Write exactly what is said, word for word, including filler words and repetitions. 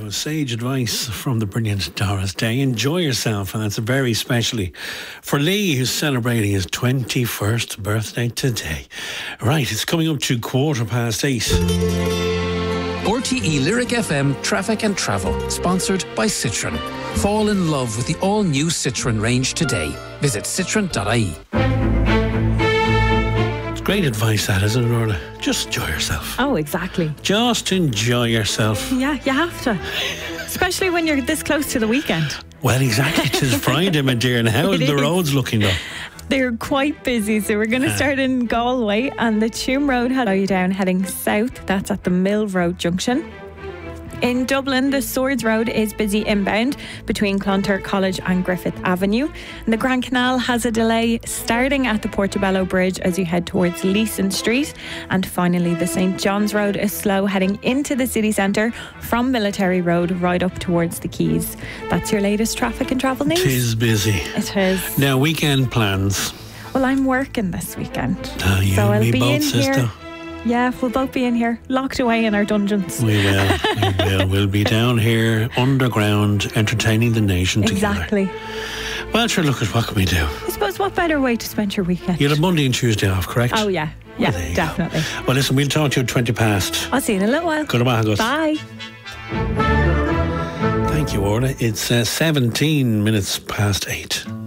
go. Sage advice from the brilliant Doris Day. Enjoy yourself, and that's very specially for Lee, who's celebrating his twenty-first birthday today. Right, it's coming up to quarter past eight. R T E Lyric F M Traffic and Travel, sponsored by Citroen. Fall in love with the all-new Citroen range today. Visit citroen dot I E. Great advice, that, isn't it, Orla? Just enjoy yourself. Oh, exactly. Just enjoy yourself. Yeah, you have to. Especially when you're this close to the weekend. Well, exactly. Tis Friday, my dear. And how are the roads looking though? They're quite busy. So we're going to start in Galway, and the Tuam Road had you down heading south. That's at the Mill Road junction. In Dublin, the Swords Road is busy inbound between Clontarf College and Griffith Avenue. And the Grand Canal has a delay starting at the Portobello Bridge as you head towards Leeson Street. And finally, the Saint John's Road is slow heading into the city centre from Military Road right up towards the Quays. That's your latest traffic and travel news. Tis busy. It is. Now, weekend plans. Well, I'm working this weekend. Oh, you so and I'll me be both, in sister. here. Yeah, we'll both be in here, locked away in our dungeons. We will. We will. We'll be down here, underground, entertaining the nation Exactly. together. Well, sure, look at what can we do. I suppose what better way to spend your weekend? You'll have Monday and Tuesday off, correct? Oh, yeah. Yeah, Well, there you definitely. go. Well, listen, we'll talk to you at twenty past. I'll see you in a little while. Good luck. Bye. Thank you, Orla. It's uh, seventeen minutes past eight.